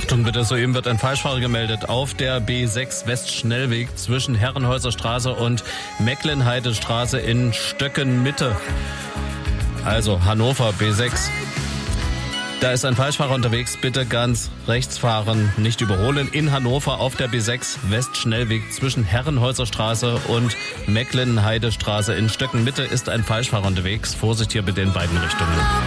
Achtung bitte, soeben wird ein Falschfahrer gemeldet. Auf der B6 Westschnellweg zwischen Herrenhäuser Straße und Mecklenheidestraße in Stöcken-Mitte. Also Hannover B6. Da ist ein Falschfahrer unterwegs, bitte ganz rechts fahren, nicht überholen. In Hannover auf der B6 Westschnellweg zwischen Herrenhäuser Straße und Mecklenheidestraße in Stöcken-Mitte ist ein Falschfahrer unterwegs. Vorsicht hier bitte in beiden Richtungen.